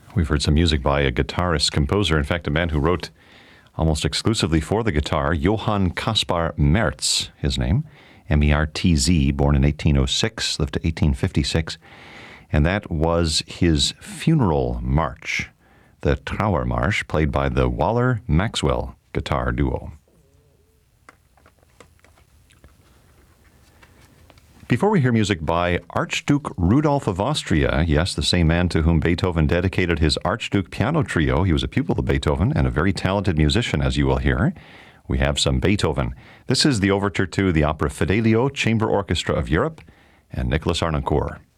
We've heard some music by a guitarist, composer, in fact, a man who wrote almost exclusively for the guitar, Johann Caspar Mertz, his name, M-E-R-T-Z, born in 1806, lived to 1856, and that was his funeral march, the Trauermarsch, played by the Waller-Maxwell guitar duo. Before we hear music by Archduke Rudolph of Austria, yes, the same man to whom Beethoven dedicated his Archduke Piano Trio, he was a pupil of Beethoven and a very talented musician, as you will hear, we have some Beethoven. This is the overture to the opera Fidelio, Chamber Orchestra of Europe, and Nicholas Harnoncourt.